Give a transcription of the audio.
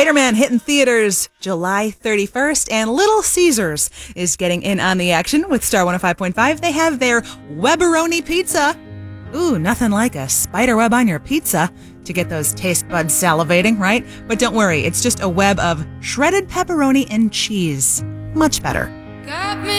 Spider-Man hitting theaters July 31st, and Little Caesars is getting in on the action with Star 105.5. They have their Webberoni pizza. Ooh, nothing like a spider web on your pizza to get those taste buds salivating, right? But don't worry, it's just a web of shredded pepperoni and cheese. Much better. Got me